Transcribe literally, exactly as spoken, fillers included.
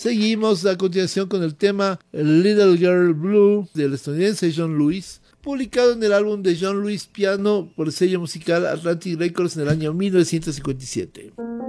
Seguimos a continuación con el tema Little Girl Blue del estadounidense John Lewis, publicado en el álbum de John Lewis Piano por el sello musical Atlantic Records en el año mil novecientos cincuenta y siete.